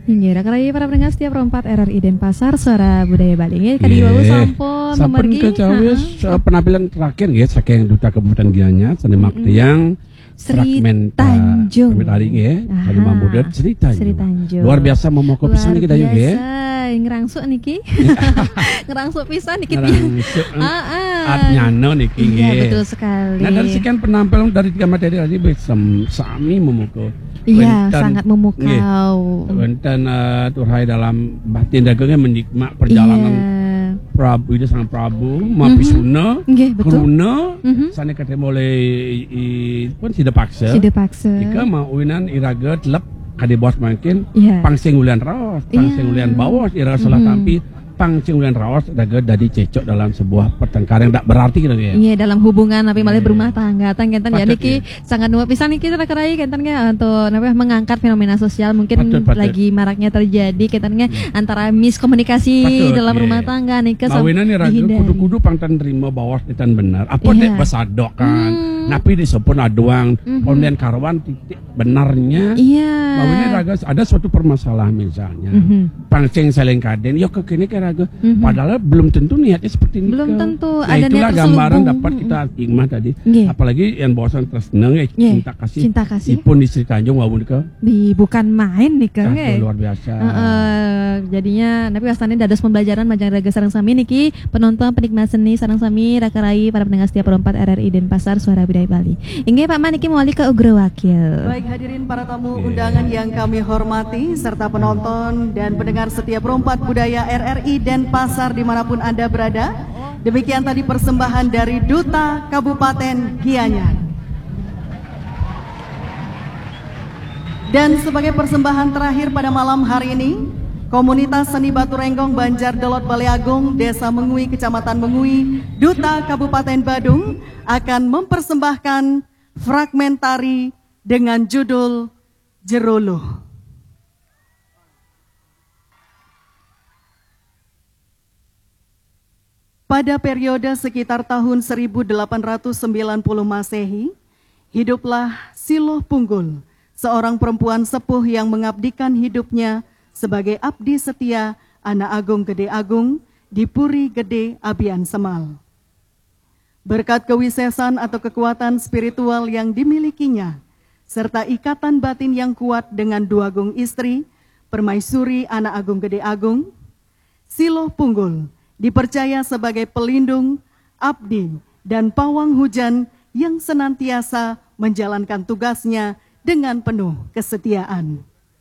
Hingga rakyat para pendengar setiap perempat RRI Denpasar Suara Budaya Bali. Nggih kadi wau sampun memergi penampilan terakhir nggih saking Duta Kabupaten Gianyar Seni Maktiang Sri Tanjung. Hari nggih, Kali Mamudet Sri Tanjung. Luar biasa momoko pisan iki dayu nggih. Ngerangsuk niki. Ngerangsuk pisan niki. Nyano niki nggih. Iya, betul sekali. Nah, dari sekian penampilan dari tiga materi tadi sami memukau. Iya, sangat memukau. Wonten turhai dalam batin dagangnya menikmat perjalanan Prabu itu sang Prabu Mapisuna Kruna sana ketemu oleh pun Sida Paksa jika mauinan iraga telep kade bos makin pangsing ulian raos pangsing ulian bawas iraga salah tampi pangsing ulian raos daga dadi cecok dalam sebuah pertengkaran yang tak berarti gitu ya. Iya, dalam hubungan tapi malah berumah tangga kenten ya niki sangat nuap pisan niki rakerai kenten untuk mengangkat fenomena sosial mungkin lagi maraknya terjadi kenten antara miskomunikasi dalam rumah tangga niki kawinan ni raga kudu-kudu pangtan terima bawas ditan benar apa dek basadok kan napi disepun aduang kemudian karwan titik benarnya kawinan raga ada suatu permasalahan misalnya pangsing saling kaden yo kekini raga padahal belum tentu niatnya seperti ini. Belum tentu nah, ada itulah gambaran dapat kita hikmah tadi. Apalagi yang bosan terus seneng cinta kasih. Ipun di Sri Tanjung wawun ke. Bukan main nih kan. Luar biasa. Jadinya napi wastane dados pembelajaran majang raga sareng sami niki penonton penikmat seni sareng sami rakarai para pendengar setiap perempat RRI Denpasar Suara Budaya Bali. Inggih Pak Maniki mewali ke Ugra Wakil. Baik hadirin para tamu undangan yang kami hormati serta penonton dan pendengar setiap perempat budaya RRI Denpasar dimanapun Anda berada. Demikian tadi persembahan dari Duta Kabupaten Gianyar. Dan sebagai persembahan terakhir pada malam hari ini, Komunitas Seni Batu Renggong Banjar Delot Baleagung, Desa Mengui, Kecamatan Mengui, Duta Kabupaten Badung akan mempersembahkan fragmen tari dengan judul Jeroloh. Pada periode sekitar tahun 1890 Masehi, hiduplah Siloh Punggul, seorang perempuan sepuh yang mengabdikan hidupnya sebagai abdi setia Anak Agung Gede Agung di Puri Gede Abian Semal. Berkat kewisesan atau kekuatan spiritual yang dimilikinya, serta ikatan batin yang kuat dengan dua agung istri, Permaisuri Anak Agung Gede Agung, Siloh Punggul dipercaya sebagai pelindung, abdi, dan pawang hujan yang senantiasa menjalankan tugasnya dengan penuh kesetiaan.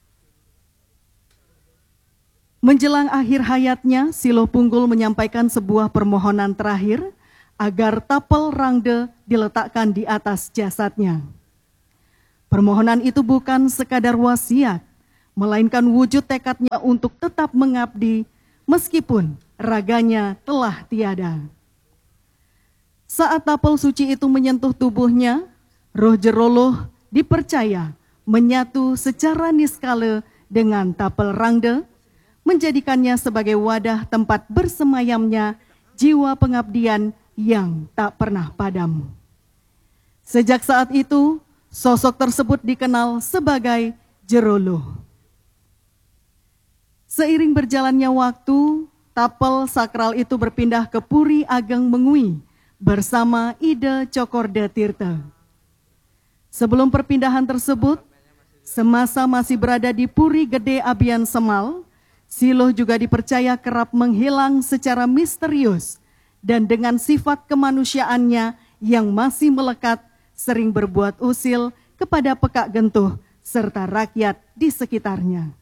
Menjelang akhir hayatnya, Siloh Punggul menyampaikan sebuah permohonan terakhir agar tapel rangde diletakkan di atas jasadnya. Permohonan itu bukan sekadar wasiat, melainkan wujud tekadnya untuk tetap mengabdi meskipun raganya telah tiada. Saat tapel suci itu menyentuh tubuhnya, roh Jeroloh dipercaya menyatu secara niskala dengan tapel rangde, menjadikannya sebagai wadah tempat bersemayamnya jiwa pengabdian yang tak pernah padam. Sejak saat itu, sosok tersebut dikenal sebagai Jeroloh. Seiring berjalannya waktu, tapel sakral itu berpindah ke Puri Ageng Mengui bersama Ida Cokorda Tirta. Sebelum perpindahan tersebut, semasa masih berada di Puri Gede Abian Semal, Siloh juga dipercaya kerap menghilang secara misterius dan dengan sifat kemanusiaannya yang masih melekat sering berbuat usil kepada pekak gentuh serta rakyat di sekitarnya.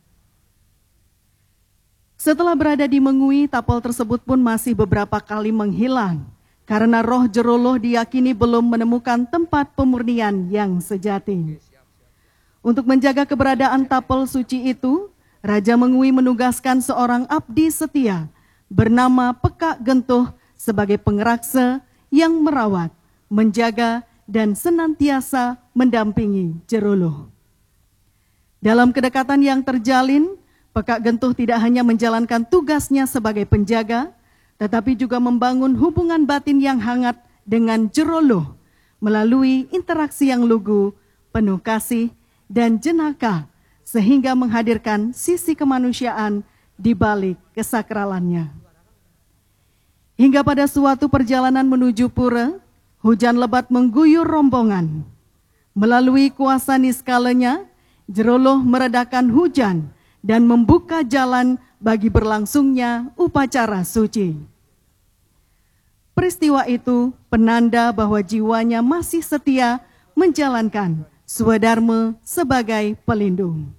Setelah berada di Mengui, tapel tersebut pun masih beberapa kali menghilang karena roh Jeroloh diyakini belum menemukan tempat pemurnian yang sejati. Untuk menjaga keberadaan tapel suci itu, Raja Mengui menugaskan seorang abdi setia bernama Pekak Gentuh sebagai pengeraksa yang merawat, menjaga, dan senantiasa mendampingi Jeroloh. Dalam kedekatan yang terjalin, Pekak Gentuh tidak hanya menjalankan tugasnya sebagai penjaga, tetapi juga membangun hubungan batin yang hangat dengan Jeroloh melalui interaksi yang lugu, penuh kasih, dan jenaka, sehingga menghadirkan sisi kemanusiaan di balik kesakralannya. Hingga pada suatu perjalanan menuju pura, hujan lebat mengguyur rombongan. Melalui kuasa niskalanya, Jeroloh meredakan hujan dan membuka jalan bagi berlangsungnya upacara suci. Peristiwa itu penanda bahwa jiwanya masih setia menjalankan swadharma sebagai pelindung.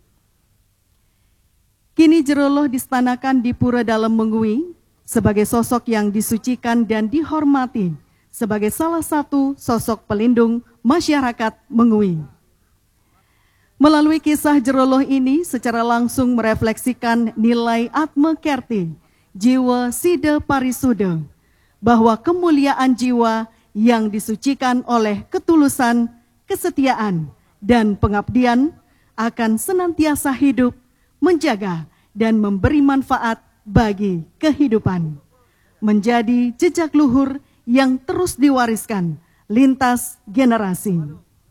Kini Jeroloh distanakan di Pura Dalem Mengui sebagai sosok yang disucikan dan dihormati sebagai salah satu sosok pelindung masyarakat Mengui. Melalui kisah Jeroloh ini secara langsung merefleksikan nilai Atma Kerti, jiwa Sida Parisuda, bahwa kemuliaan jiwa yang disucikan oleh ketulusan, kesetiaan, dan pengabdian akan senantiasa hidup, menjaga, dan memberi manfaat bagi kehidupan. Menjadi jejak luhur yang terus diwariskan lintas generasi.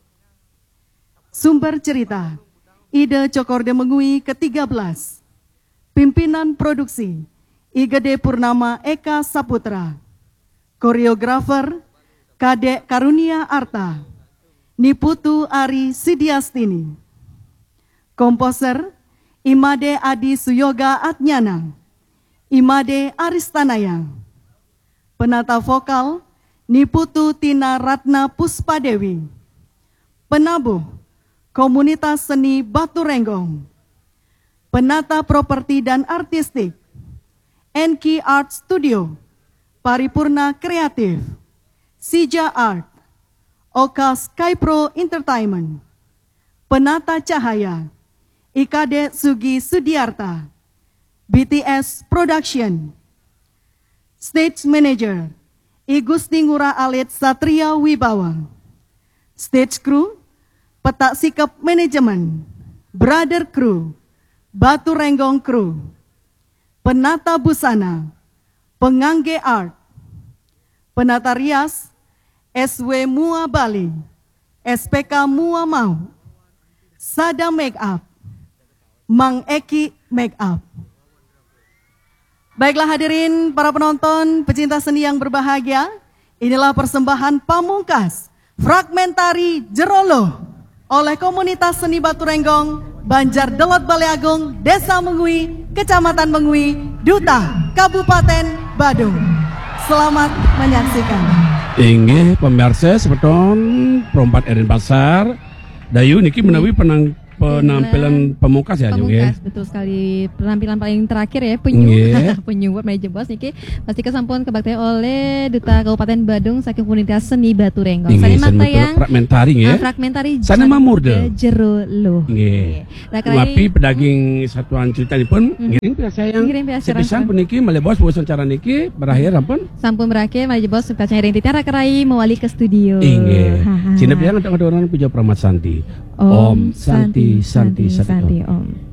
Sumber cerita, Ida Cokorde Mengui ke-13. Pimpinan produksi, Igede Purnama Eka Saputra. Koreografer, Kadek Karunia Arta. Niputu Ari Sidiastini. Komposer, Imade Adi Suyoga Atnyana. Imade Aristanaya. Penata vokal, Niputu Tina Ratna Puspadewi. Penabuh, Komunitas Seni Batu Renggong. Penata Properti dan Artistik, Enki Art Studio, Paripurna Kreatif, Sija Art, Oka Skypro Entertainment. Penata Cahaya, Ikade Sugi Sudiarta, BTS Production. Stage Manager, Igusti Ngurah Alit Satria Wibawa. Stage Crew, Petak Sikap Manajemen, Brother Crew, Batu Renggong Crew. Penata Busana, Pengangge Art. Penata Rias, SW Mua Bali, SPK Mua Mau, Sada Make Up, Mang Eki Make Up. Baiklah hadirin para penonton, pecinta seni yang berbahagia, inilah persembahan pamungkas fragmentari Jeroloh oleh Komunitas Seni Batu Renggong, Banjar Delot Balai Agung, Desa Mengui, Kecamatan Mengui, Duta, Kabupaten Badung. Selamat menyaksikan. Inggih pemirsa sebeton perompat Erin Pasar Dayu niki menawi penampilan pamungkas ya, pamungkas, betul sekali. Penampilan paling terakhir ya, penyuwat meja bos niki pasti kesampun kebaktian oleh Duta Kabupaten Badung saking Komunitas Seni Batu Renggong. Sani mata yang fragmentari ya. Fragmentari sana mamurde Jeroloh. Nggih. Tapi pedaging satuan cerita pun ngiring biasa yang sepisan puniki male bos bosan cara niki berakhir ampun. Sampun berakhir male bos sepasang ring titara kerai mewali ke studio. Nggih. Cinep yang ada orang puja Pramat Santi. Om Santi Santi Santi Om.